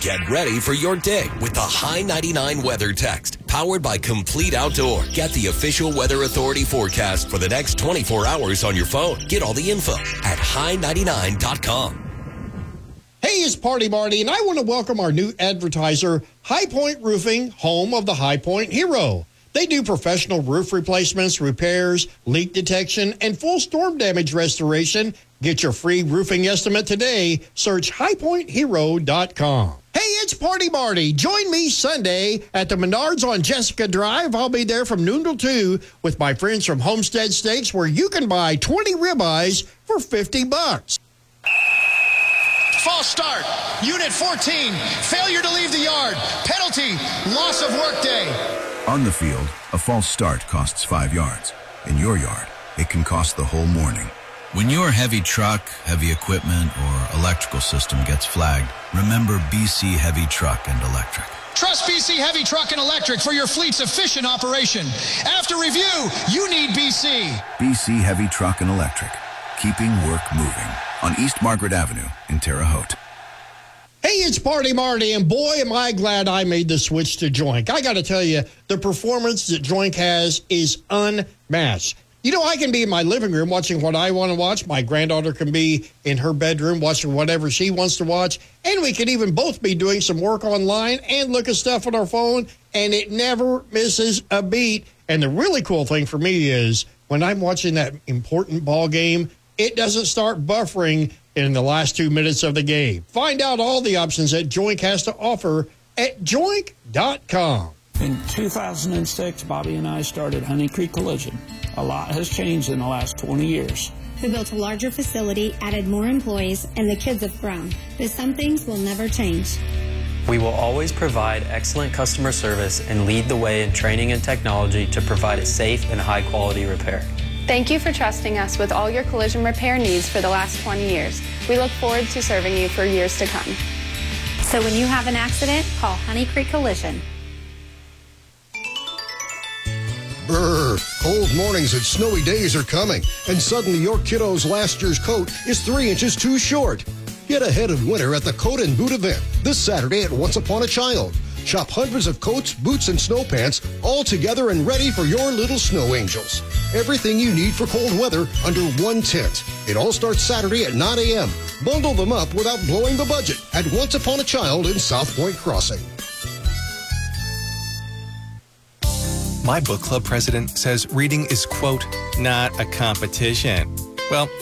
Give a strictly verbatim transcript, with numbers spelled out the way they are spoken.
Get ready for your day with the High ninety-nine Weather Text, powered by Complete Outdoor. Get the official Weather Authority forecast for the next twenty-four hours on your phone. Get all the info at high ninety-nine dot com. Hey, it's Party Marty, and I want to welcome our new advertiser, High Point Roofing, home of the High Point Hero. They do professional roof replacements, repairs, leak detection, and full storm damage restoration. Get your free roofing estimate today. Search high point hero dot com. Hey, it's Party Marty. Join me Sunday at the Menards on Jessica Drive. I'll be there from noon till two with my friends from Homestead Steaks, where you can buy twenty ribeyes for fifty bucks. False start. Unit fourteen. Failure to leave the yard. Penalty. Loss of workday. On the field, a false start costs five yards. In your yard, it can cost the whole morning. When your heavy truck, heavy equipment, or electrical system gets flagged, remember B C Heavy Truck and Electric. Trust B C Heavy Truck and Electric for your fleet's efficient operation. After review, you need B C. B C Heavy Truck and Electric, keeping work moving. On East Margaret Avenue in Terre Haute. Hey, it's Party Marty, and boy, am I glad I made the switch to Joink. I got to tell you, the performance that Joink has is unmatched. You know, I can be in my living room watching what I want to watch. My granddaughter can be in her bedroom watching whatever she wants to watch. And we can even both be doing some work online and look at stuff on our phone, and it never misses a beat. And the really cool thing for me is when I'm watching that important ball game, it doesn't start buffering in the last two minutes of the game. Find out all the options that Joink has to offer at joink dot com. In two thousand six, Bobby and I started Honey Creek Collision. A lot has changed in the last twenty years. We built a larger facility, added more employees, and the kids have grown. But some things will never change. We will always provide excellent customer service and lead the way in training and technology to provide a safe and high-quality repair. Thank you for trusting us with all your collision repair needs for the last twenty years. We look forward to serving you for years to come. So when you have an accident, call Honey Creek Collision. Brr, cold mornings and snowy days are coming, and suddenly your kiddo's last year's coat is three inches too short. Get ahead of winter at the Coat and Boot event this Saturday at Once Upon a Child. Shop hundreds of coats, boots, and snow pants all together and ready for your little snow angels. Everything you need for cold weather under one tent. It all starts Saturday at nine a.m. Bundle them up without blowing the budget at Once Upon a Child in South Point Crossing. My book club president says reading is, quote, not a competition. Well,